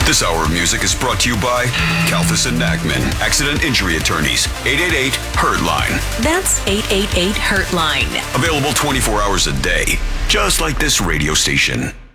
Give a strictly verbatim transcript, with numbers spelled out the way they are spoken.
This hour of music is brought to you by Kalfas and Nachman, Accident Injury Attorneys, eight eight eight, hurt line. That's eight eight eight, hurt line. Available twenty-four hours a day, just like this radio station.